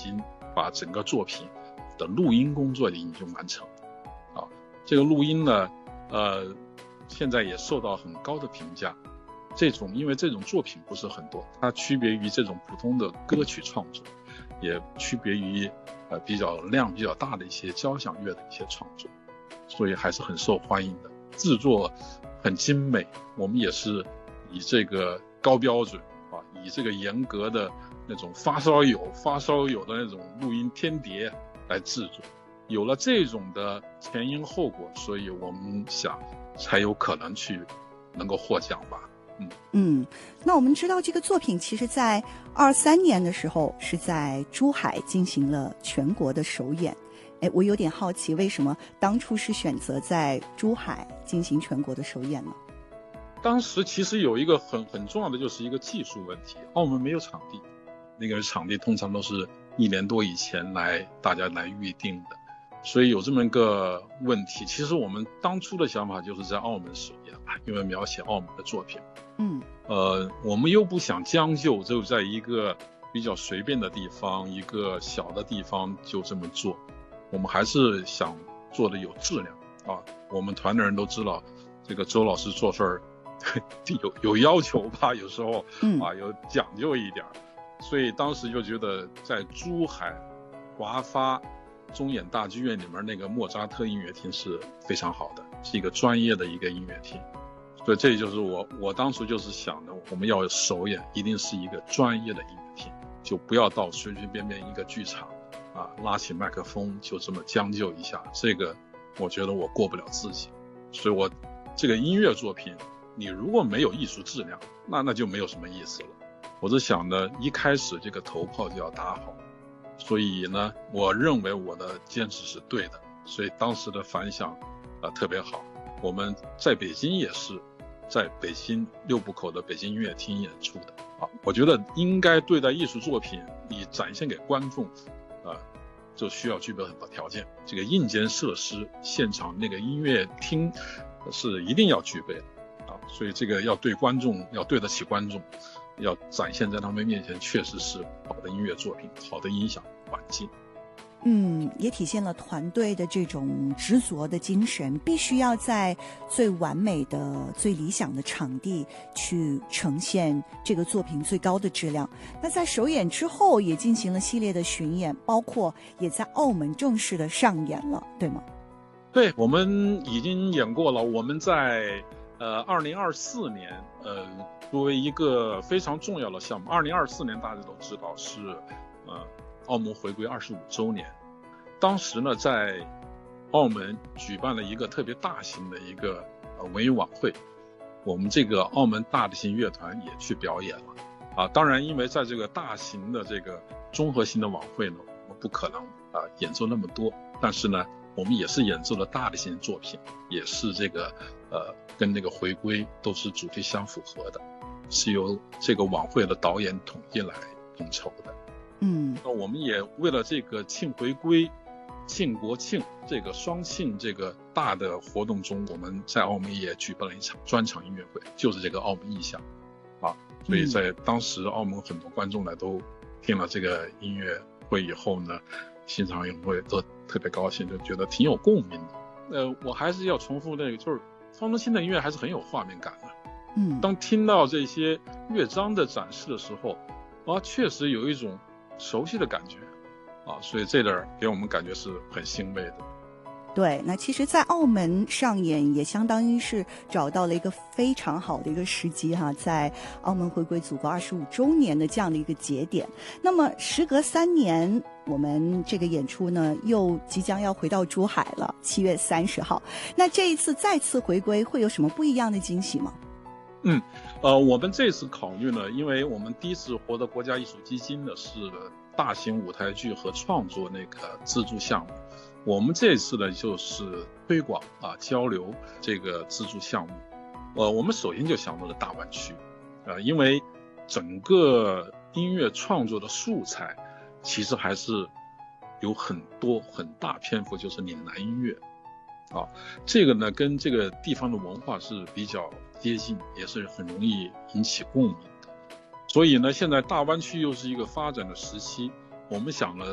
京把整个作品的录音工作已经完成啊。这个录音呢，现在也受到很高的评价。因为这种作品不是很多，它区别于这种普通的歌曲创作，也区别于量比较大的一些交响乐的一些创作，所以还是很受欢迎的。制作很精美，我们也是以这个高标准啊，以这个严格的那种发烧友的那种录音天碟来制作。有了这种的前因后果，所以我们想才有可能能够获奖吧。 那我们知道这个作品其实在23年的时候是在珠海进行了全国的首演。我有点好奇，为什么当初是选择在珠海进行全国的首演呢？ 当时其实有一个很重要的就是一个技术问题，澳门没有场地，那个场地通常都是1年多以前大家来预定的，所以有这么一个问题。其实我们当初的想法就是在澳门首演，因为描写澳门的作品。我们又不想将就，就在一个比较随便的地方，一个小的地方就这么做。我们还是想做的有质量啊。我们团的人都知道，这个周老师做事儿有要求吧，有时候有讲究一点，所以当时就觉得在珠海华发中演大剧院里面那个莫扎特音乐厅是非常好的，是一个专业的一个音乐厅。所以这就是我当初就是想的，我们要首演一定是一个专业的音乐厅，就不要到随随便便一个剧场拉起麦克风就这么将就一下，这个我觉得我过不了自己。所以我这个音乐作品你如果没有艺术质量，那就没有什么意思了。我是想的一开始这个头炮就要打好，所以呢我认为我的坚持是对的，所以当时的反响特别好。我们在北京也是在北京六部口的北京音乐厅演出的我觉得应该对待艺术作品，你展现给观众就需要具备很多条件。这个硬件设施，现场那个音乐厅是一定要具备的所以这个要对观众，要对得起观众，要展现在他们面前确实是好的音乐作品，好的音响环境。 也体现了团队的这种执着的精神，必须要在最完美的、最理想的场地去呈现这个作品最高的质量。那在首演之后也进行了系列的巡演，包括也在澳门正式的上演了，对吗？ 对，我们已经演过了。我们在2024年作为一个非常重要的项目，2024年大家都知道是澳门回归25周年。当时呢在澳门举办了一个特别大型的一个文艺晚会，我们这个澳门大的型乐团也去表演了当然因为在这个大型的这个综合性的晚会呢，我们不可能演奏那么多，但是呢我们也是演奏了大的型作品，也是这个跟那个回归都是主题相符合的，是由这个晚会的导演统一来统筹的。那我们也为了这个庆回归、庆国庆这个双庆这个大的活动中，我们在澳门也举办了一场专场音乐会，就是这个澳门意象所以在当时澳门很多观众呢都听了这个音乐会以后呢，欣赏音乐会都特别高兴，就觉得挺有共鸣的。我还是要重复那个，就是方中信的音乐还是很有画面感的。当听到这些乐章的展示的时候确实有一种熟悉的感觉所以这点给我们感觉是很欣慰的。 对，那其实在澳门上演也相当于是找到了一个非常好的一个时机在澳门回归祖国25周年的这样的一个节点。那么时隔3年，我们这个演出呢又即将要回到珠海了，7月30号。那这一次再次回归会有什么不一样的惊喜吗？ 我们这次考虑呢，因为我们第一次获得国家艺术基金的是大型舞台剧和创作那个资助项目，我们这次呢就是推广交流这个资助项目。我们首先就想到了大湾区因为整个音乐创作的素材其实还是有很大篇幅就是岭南音乐这个呢跟这个地方的文化是比较接近，也是很容易引起共鸣的。所以呢现在大湾区又是一个发展的时期，我们想呢